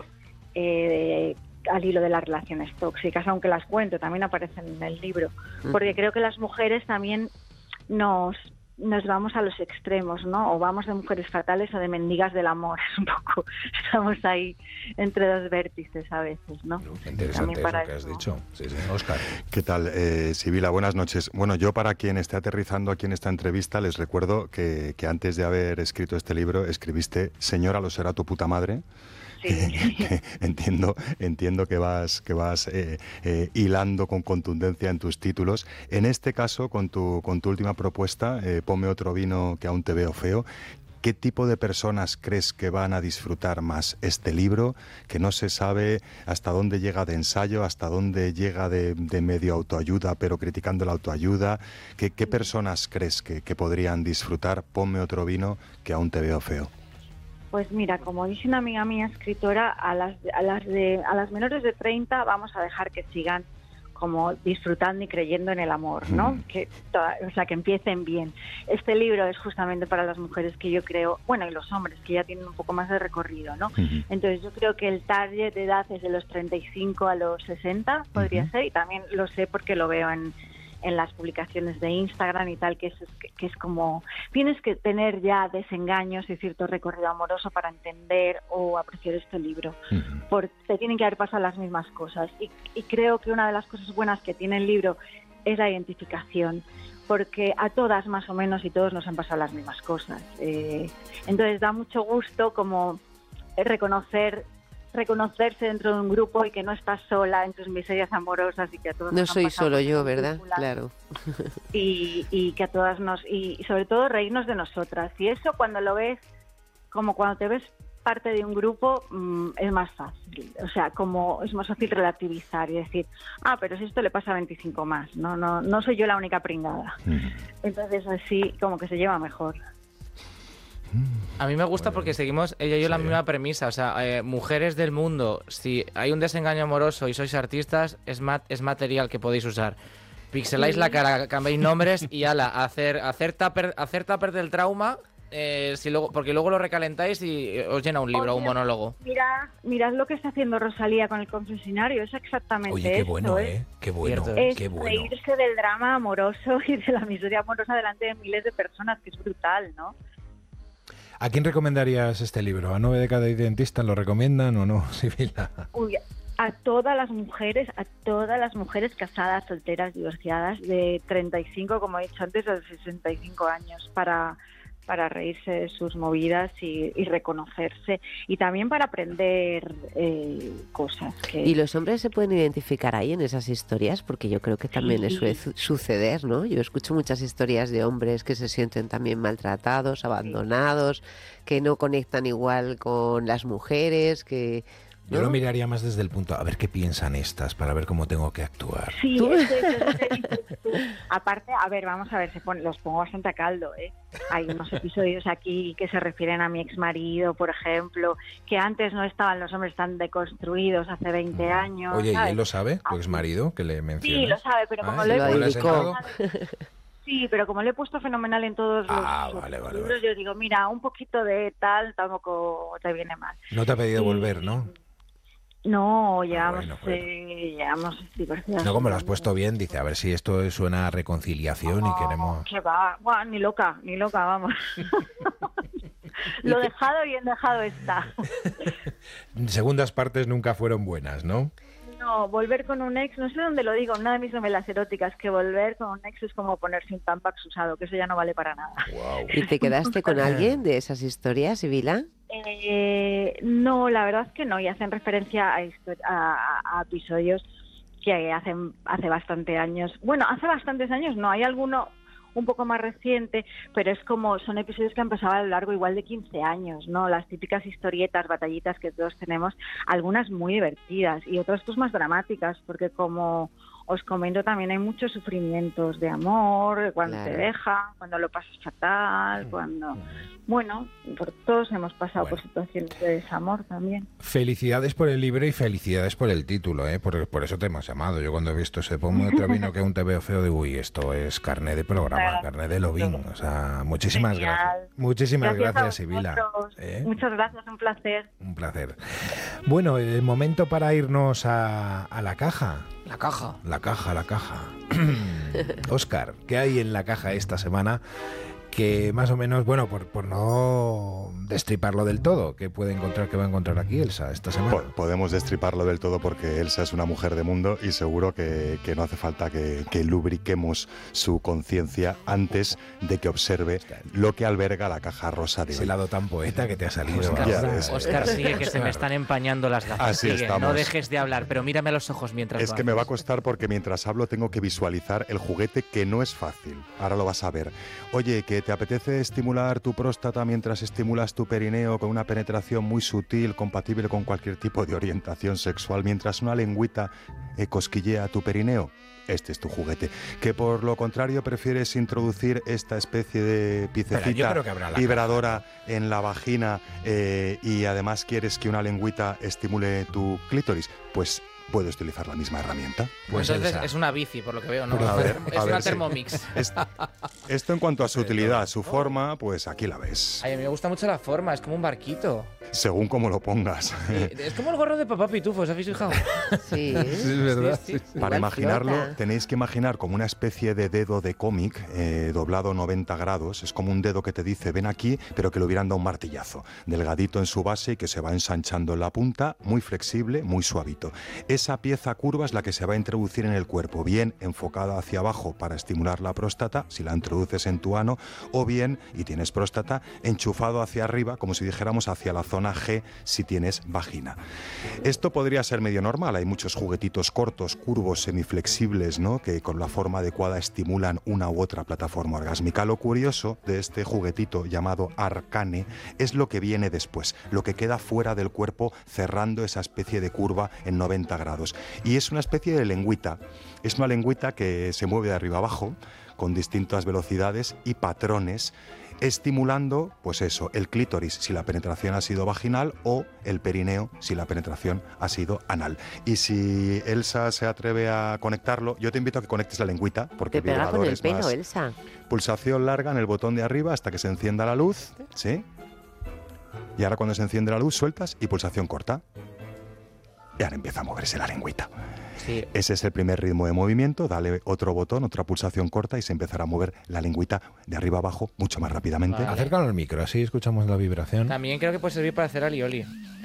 Speaker 6: al hilo de las relaciones tóxicas, aunque las cuento, también aparecen en el libro, porque creo que las mujeres también nos vamos a los extremos, ¿no? O vamos de mujeres fatales o de mendigas del amor. Es un poco, estamos ahí entre dos vértices a veces, ¿no?
Speaker 4: Interesante eso que has dicho. Sí, Óscar.
Speaker 1: ¿Qué tal, Sibila? Buenas noches. Bueno, yo para quien esté aterrizando aquí en esta entrevista, les recuerdo que antes de haber escrito este libro, escribiste Señora, lo será tu puta madre. Sí. Entiendo que vas hilando con contundencia en tus títulos. En este caso, con tu última propuesta, ponme otro vino que aún te veo feo. ¿Qué tipo de personas crees que van a disfrutar más este libro? Que no se sabe hasta dónde llega de ensayo, hasta dónde llega de medio autoayuda, pero criticando la autoayuda. ¿Qué personas crees que podrían disfrutar? Ponme otro vino que aún te veo feo.
Speaker 6: Pues mira, como dice una amiga mía escritora, a las menores de 30 vamos a dejar que sigan como disfrutando y creyendo en el amor, ¿no? Que empiecen bien. Este libro es justamente para las mujeres que yo creo, bueno, y los hombres que ya tienen un poco más de recorrido, ¿no? Entonces yo creo que el target de edad es de los 35 a los 60, podría ser, y también lo sé porque lo veo en las publicaciones de Instagram y tal, que es como tienes que tener ya desengaños y cierto recorrido amoroso para entender o apreciar este libro, porque te tienen que haber pasado las mismas cosas, y creo que una de las cosas buenas que tiene el libro es la identificación, porque a todas más o menos y todos nos han pasado las mismas cosas, entonces da mucho gusto como reconocerse dentro de un grupo y que no estás sola en tus miserias amorosas y que a todos
Speaker 2: no
Speaker 6: nos
Speaker 2: soy
Speaker 6: han pasado
Speaker 2: solo yo, ¿verdad? Claro.
Speaker 6: Y que a todas y sobre todo reírnos de nosotras, y eso cuando lo ves, como cuando te ves parte de un grupo, es más fácil, o sea, como es más fácil relativizar y decir, pero si esto le pasa a 25 más, no soy yo la única pringada. Entonces así como que se lleva mejor.
Speaker 3: A mí me gusta porque seguimos ella y yo la misma premisa, o sea, mujeres del mundo, si hay un desengaño amoroso y sois artistas, es material que podéis usar. Pixeláis la cara, cambiáis nombres y hacer tupper del trauma, porque luego lo recalentáis y os llena un libro o un monólogo.
Speaker 6: Mirad lo que está haciendo Rosalía con el confesionario, es exactamente
Speaker 4: Oye, qué bueno, qué bueno.
Speaker 6: Es
Speaker 4: qué bueno.
Speaker 6: reírse del drama amoroso y de la miseria amorosa delante de miles de personas, que es brutal, ¿no?
Speaker 4: ¿A quién recomendarías este libro? ¿A 9 de cada dentista lo recomiendan o no, Sibila?
Speaker 6: Uy, a todas las mujeres casadas, solteras, divorciadas, de 35, como he dicho antes, a 65 años, para para reírse de sus movidas y reconocerse, y también para aprender cosas.
Speaker 2: ¿Y los hombres se pueden identificar ahí en esas historias? Porque yo creo que también les suele suceder, ¿no? Yo escucho muchas historias de hombres que se sienten también maltratados, abandonados, que no conectan igual con las mujeres, que... ¿no?
Speaker 4: Yo lo miraría más desde el punto, a ver qué piensan estas, para ver cómo tengo que actuar.
Speaker 6: Sí, eso es lo que dices tú. Aparte, a ver, vamos a ver, los pongo bastante a caldo, ¿eh? Hay unos episodios aquí que se refieren a mi exmarido, por ejemplo, que antes no estaban los hombres tan deconstruidos, hace 20 años.
Speaker 4: Oye,
Speaker 6: ¿sabes?
Speaker 4: ¿y él lo sabe, tu exmarido, que le mencionas?
Speaker 6: Sí, lo sabe, pero como
Speaker 4: ¿sí?
Speaker 6: lo he
Speaker 2: dedicó.
Speaker 6: Sí, pero como le he puesto fenomenal en todos los libros, yo digo, mira, un poquito de tal tampoco te viene mal.
Speaker 4: No te ha pedido volver, ¿no?
Speaker 6: No, llevamos divertidas.
Speaker 4: No, como lo has puesto bien, dice, a ver si esto suena a reconciliación y queremos...
Speaker 6: Que va, buah, ni loca, vamos. Lo dejado bien dejado está.
Speaker 4: Segundas partes nunca fueron buenas, ¿no?
Speaker 6: No, volver con un ex, no sé dónde lo digo, una de mis novelas eróticas, que volver con un ex es como ponerse un Tampax usado, que eso ya no vale para nada.
Speaker 4: Wow.
Speaker 2: ¿Y te quedaste con alguien de esas historias, Sibila?
Speaker 6: No, la verdad es que no, y hacen referencia a episodios que hace bastante años. Bueno, hace bastantes años no, hay alguno un poco más reciente, pero es como, son episodios que han pasado a lo largo igual de 15 años, ¿no? Las típicas historietas, batallitas que todos tenemos, algunas muy divertidas y otras pues más dramáticas, porque como os comento también hay muchos sufrimientos de amor, cuando te dejan, cuando lo pasas fatal, cuando... Bueno, por todos hemos pasado por situaciones de desamor también.
Speaker 4: Felicidades por el libro y felicidades por el título, ¿eh? Por eso te hemos llamado. Yo cuando he visto ese pomo de Travino que aún te veo feo, digo, uy, esto es carné de programa, carné de Lovín. O sea, muchísimas gracias. Muchísimas gracias, Sibila.
Speaker 6: Muchas gracias, un placer.
Speaker 4: Un placer. Bueno, el momento para irnos a la caja.
Speaker 3: La caja.
Speaker 4: La caja. Óscar, ¿qué hay en la caja esta semana? Que más o menos, bueno, por no destriparlo del todo, ¿qué va a encontrar aquí Elsa esta semana?
Speaker 1: Podemos destriparlo del todo porque Elsa es una mujer de mundo y seguro que no hace falta que lubriquemos su conciencia antes de que observe lo que alberga la caja rosa de hoy.
Speaker 4: Ese lado tan poeta que te ha salido.
Speaker 3: Óscar, sigue, que se me están empañando las gafas.
Speaker 1: Así
Speaker 3: sigue,
Speaker 1: estamos.
Speaker 3: no dejes de hablar, pero mírame a los ojos mientras
Speaker 1: Es que me va a costar porque mientras hablo tengo que visualizar el juguete, que no es fácil. Ahora lo vas a ver. Oye, que ¿te apetece estimular tu próstata mientras estimulas tu perineo con una penetración muy sutil, compatible con cualquier tipo de orientación sexual, mientras una lengüita cosquillea tu perineo? Este es tu juguete. Que por lo contrario prefieres introducir esta especie de piececita vibradora en la vagina y además quieres que una lengüita estimule tu clítoris, pues puedes utilizar la misma herramienta.
Speaker 3: Pues entonces es una bici, por lo que veo, ¿no?
Speaker 1: Es
Speaker 3: una Thermomix.
Speaker 1: Esto en cuanto a su utilidad, su forma, pues aquí la ves.
Speaker 3: Ay, a mí me gusta mucho la forma, es como un barquito.
Speaker 1: Según como lo pongas.
Speaker 3: Es como el gorro de Papá Pitufo, ¿os habéis fijado?
Speaker 2: Sí,
Speaker 4: es verdad.
Speaker 2: Sí.
Speaker 1: Para imaginarlo, tenéis que imaginar como una especie de dedo de cómic doblado 90 grados. Es como un dedo que te dice, ven aquí, pero que le hubieran dado un martillazo. Delgadito en su base y que se va ensanchando en la punta, muy flexible, muy suavito. Esa pieza curva es la que se va a introducir en el cuerpo, bien enfocada hacia abajo para estimular la próstata, si la introduces en tu ano, o bien, y tienes próstata, enchufado hacia arriba, como si dijéramos hacia la zona G, si tienes vagina. Esto podría ser medio normal, hay muchos juguetitos cortos, curvos, semiflexibles, ¿no?, que con la forma adecuada estimulan una u otra plataforma orgásmica. Lo curioso de este juguetito llamado Arcane es lo que viene después, lo que queda fuera del cuerpo cerrando esa especie de curva en 90 grados. Y es una especie de lengüita, es una lengüita que se mueve de arriba abajo con distintas velocidades y patrones, estimulando, pues eso, el clítoris si la penetración ha sido vaginal o el perineo si la penetración ha sido anal. Y si Elsa se atreve a conectarlo, yo te invito a que conectes la lengüita, porque
Speaker 2: te pega con el pelo,
Speaker 1: más.
Speaker 2: Elsa.
Speaker 1: Pulsación larga en el botón de arriba hasta que se encienda la luz, ¿sí? Y ahora cuando se enciende la luz sueltas y pulsación corta. Y ahora empieza a moverse la lengüita. Sí. Ese es el primer ritmo de movimiento. Dale otro botón, otra pulsación corta y se empezará a mover la lengüita de arriba abajo mucho más rápidamente.
Speaker 4: Vale. Acércalo al micro, así escuchamos la vibración.
Speaker 3: También creo que puede servir para hacer alioli.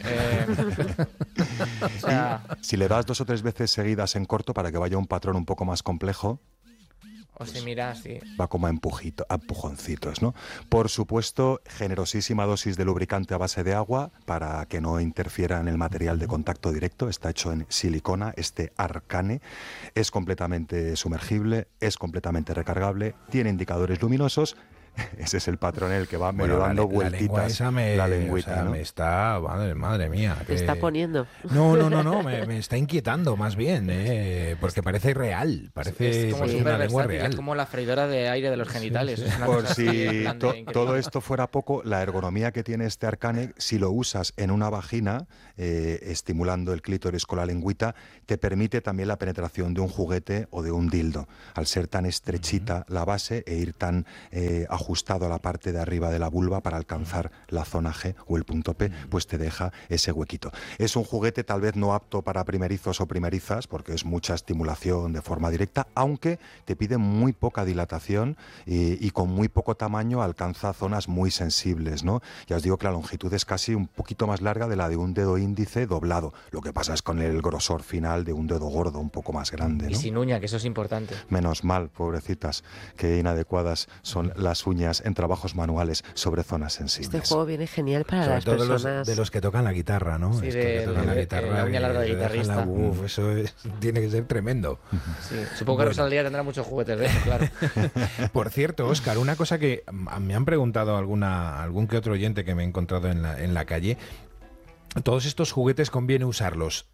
Speaker 3: O sea...
Speaker 1: Si le das 2 o 3 veces seguidas en corto para que vaya un patrón un poco más complejo,
Speaker 3: O si mira, sí.
Speaker 1: Va como a empujoncitos, ¿no? Por supuesto, generosísima dosis de lubricante a base de agua para que no interfiera en el material de contacto directo. Está hecho en silicona, este Arcane. Es completamente sumergible, es completamente recargable, tiene indicadores luminosos. Ese es el patrón en el que va medio dando vueltitas.
Speaker 4: La
Speaker 1: lengüita,
Speaker 4: o sea,
Speaker 1: ¿no?
Speaker 4: me está... Madre mía.
Speaker 2: Te está poniendo.
Speaker 4: No, me está inquietando más bien, porque parece irreal, parece
Speaker 3: es como
Speaker 4: una lengua
Speaker 3: versátil,
Speaker 4: real.
Speaker 3: es como la freidora de aire de los genitales.
Speaker 4: Sí.
Speaker 3: Es una
Speaker 1: Por
Speaker 3: cosa así,
Speaker 1: si
Speaker 3: en plan de increíble.
Speaker 1: todo esto fuera poco, la ergonomía que tiene este Arcane, si lo usas en una vagina, estimulando el clítoris con la lengüita, te permite también la penetración de un juguete o de un dildo. Al ser tan estrechita la base e ir tan ajustado a la parte de arriba de la vulva para alcanzar la zona G o el punto P, pues te deja ese huequito. Es un juguete tal vez no apto para primerizos o primerizas, porque es mucha estimulación de forma directa, aunque te pide muy poca dilatación y con muy poco tamaño alcanza zonas muy sensibles, ¿no? Ya os digo que la longitud es casi un poquito más larga de la de un dedo índice doblado. Lo que pasa es con el grosor final de un dedo gordo, un poco más grande, ¿no?
Speaker 3: Y sin uña, que eso es importante.
Speaker 1: Menos mal, pobrecitas, que inadecuadas son las uñas en trabajos manuales sobre zonas sensibles.
Speaker 2: Este juego viene genial para
Speaker 4: Sobre
Speaker 2: las
Speaker 4: todo
Speaker 2: personas...
Speaker 4: de los que tocan la guitarra, ¿no?
Speaker 3: Sí,
Speaker 4: Esto que tocan la guitarra,
Speaker 3: la uña larga de
Speaker 4: que dejan
Speaker 3: guitarrista.
Speaker 4: eso tiene que ser tremendo.
Speaker 3: Sí, supongo que Rosalía tendrá muchos juguetes de eso, claro.
Speaker 4: Por cierto, Óscar, una cosa que me han preguntado algún que otro oyente que me he encontrado en la calle. Todos estos juguetes conviene usarlos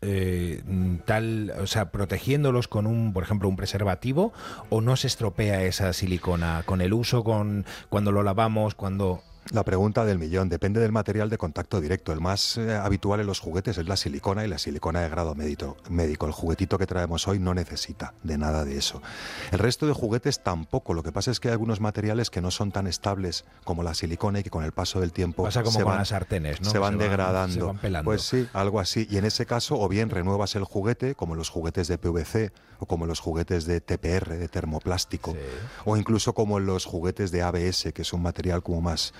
Speaker 4: o sea, protegiéndolos con por ejemplo, un preservativo, o no se estropea esa silicona con el uso, cuando lo lavamos, cuando...
Speaker 1: La pregunta del millón, depende del material de contacto directo. El más habitual en los juguetes es la silicona, y la silicona de grado médico. El juguetito que traemos hoy no necesita de nada de eso. El resto de juguetes tampoco. Lo que pasa es que hay algunos materiales que no son tan estables como la silicona y que con el paso del tiempo
Speaker 4: pasa como con las sartenes, ¿no?
Speaker 1: se van degradando.
Speaker 4: Se van pelando.
Speaker 1: Pues sí, algo así. Y en ese caso, o bien renuevas el juguete, como los juguetes de PVC o como los juguetes de TPR, de termoplástico,
Speaker 4: Sí.
Speaker 1: o incluso como los juguetes de ABS, que es un material como más...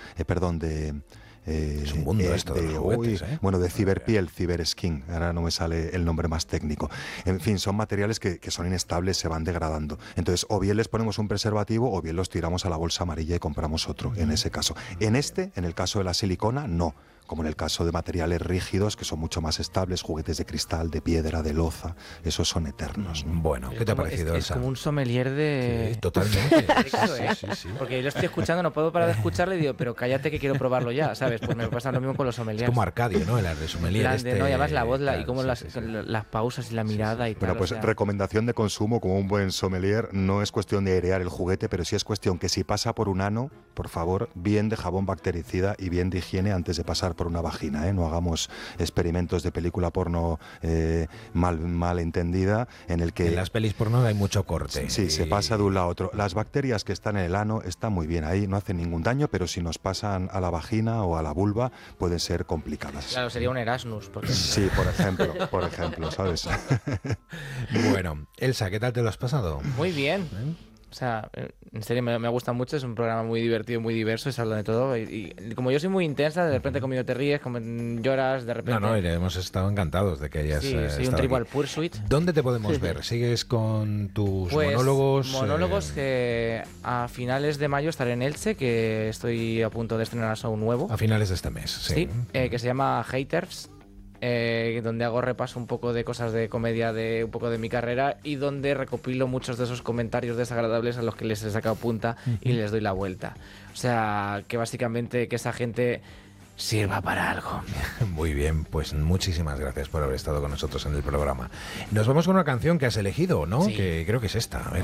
Speaker 4: es un mundo esto de los juguetes,
Speaker 1: Bueno, de ciberpiel, ciberskin, ahora no me sale el nombre más técnico. En fin, son materiales que son inestables, se van degradando. Entonces, o bien les ponemos un preservativo, o bien los tiramos a la bolsa amarilla y compramos otro, en ese caso. En el caso de la silicona, no. Como en el caso de materiales rígidos, que son mucho más estables, juguetes de cristal, de piedra, de loza, esos son eternos, ¿no?
Speaker 4: Bueno, ¿qué te ha parecido,
Speaker 3: Es
Speaker 4: Elsa?
Speaker 3: como un sommelier de...
Speaker 4: Sí, totalmente.
Speaker 3: Sexo, ¿eh?
Speaker 4: Sí.
Speaker 3: Porque yo lo estoy escuchando, no puedo parar de escucharle y digo, pero cállate que quiero probarlo ya, ¿sabes? Pues me pasa lo mismo con los sommeliers.
Speaker 4: Es como Arcadio, ¿no? El de sommelier.
Speaker 3: No, y además la voz y como
Speaker 4: claro,
Speaker 3: las pausas y la mirada y tal.
Speaker 1: Bueno, pues
Speaker 3: o sea,
Speaker 1: recomendación de consumo, como un buen sommelier, no es cuestión de airear el juguete, pero sí es cuestión que si pasa por un ano, por favor, bien de jabón bactericida y bien de higiene antes de pasar por una vagina, ¿eh? No hagamos experimentos de película porno mal entendida, en el que...
Speaker 4: En las pelis porno hay mucho corte.
Speaker 1: Sí, se pasa de un lado a otro. Las bacterias que están en el ano están muy bien ahí, no hacen ningún daño, pero si nos pasan a la vagina o a la vulva pueden ser complicadas.
Speaker 3: Claro, sería un Erasmus. Porque...
Speaker 1: Sí, por ejemplo, ¿sabes?
Speaker 4: Bueno, Elsa, ¿qué tal te lo has pasado?
Speaker 3: Muy bien. O sea, en serio me gusta mucho, es un programa muy divertido, muy diverso, se habla de todo. Y como yo soy muy intensa, de repente conmigo te ríes, como lloras, de repente...
Speaker 4: No, hemos estado encantados de que hayas
Speaker 3: Sí, soy un
Speaker 4: estado
Speaker 3: Trivial
Speaker 4: aquí.
Speaker 3: Pursuit.
Speaker 4: ¿Dónde te podemos ver? ¿Sigues con tus
Speaker 3: Pues,
Speaker 4: monólogos?
Speaker 3: Monólogos que a finales de mayo estaré en Elche, que estoy a punto de estrenar show nuevo.
Speaker 4: A finales de este mes, sí.
Speaker 3: Sí, que se llama Haters, donde hago repaso un poco de cosas de comedia, de un poco de mi carrera, y donde recopilo muchos de esos comentarios desagradables a los que les he sacado punta y les doy la vuelta. O sea, que básicamente que esa gente sirva para algo.
Speaker 4: Muy bien, pues muchísimas gracias por haber estado con nosotros en el programa. Nos vamos con una canción que has elegido, ¿no?
Speaker 3: Sí.
Speaker 4: Que creo que es esta. A ver.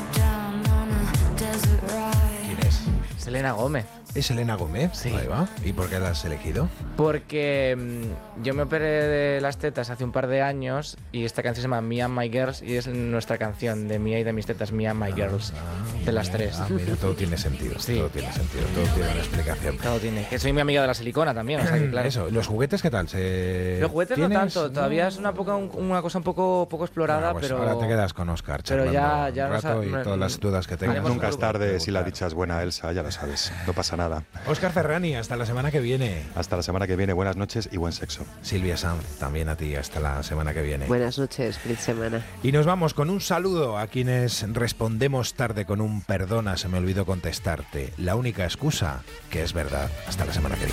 Speaker 4: ¿Quién es?
Speaker 3: Selena Gómez.
Speaker 4: ¿Es Selena Gómez?
Speaker 3: Sí.
Speaker 4: Ahí va. ¿Y por qué la has elegido?
Speaker 3: Porque yo me operé de las tetas hace un par de años y esta canción se llama Me and My Girls y es nuestra canción de mía y de mis tetas, Me and My Girls, de las tres.
Speaker 4: Mira, todo tiene sentido.
Speaker 3: Sí.
Speaker 4: Todo tiene sentido, todo tiene una explicación.
Speaker 3: Todo tiene. Que soy muy amiga de la silicona también, o sea que claro.
Speaker 4: Eso, ¿los juguetes qué tal?
Speaker 3: Los juguetes no
Speaker 4: ¿Tienes?
Speaker 3: tanto, todavía es una cosa un poco explorada,
Speaker 4: Ah, pues
Speaker 3: pero...
Speaker 4: ahora te quedas con Óscar
Speaker 3: pero
Speaker 4: charlando
Speaker 3: ya
Speaker 4: un rato y todas las dudas que tengas.
Speaker 3: haremos
Speaker 1: Nunca es
Speaker 3: grupo.
Speaker 1: tarde si la dicha es buena, Elsa, ya lo sabes. No pasa nada. nada.
Speaker 4: Óscar Ferrani, hasta la semana que viene.
Speaker 1: Hasta la semana que viene, buenas noches y buen sexo.
Speaker 4: Silvia Sanz, también a ti, hasta la semana que viene.
Speaker 2: Buenas noches, feliz semana.
Speaker 4: Y nos vamos con un saludo a quienes respondemos tarde con un perdona, se me olvidó contestarte. La única excusa que es verdad. Hasta la semana que viene.